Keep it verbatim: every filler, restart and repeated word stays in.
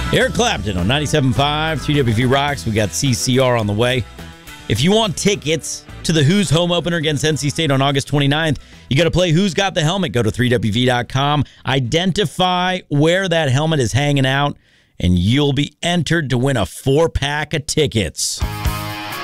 Eric Clapton on ninety-seven point five, three W V Rocks. We got C C R on the way. If you want tickets to the Who's home opener against N C State on August twenty-ninth, you got to play Who's Got the Helmet. Go to three W V dot com. Identify where that helmet is hanging out, and you'll be entered to win a four-pack of tickets.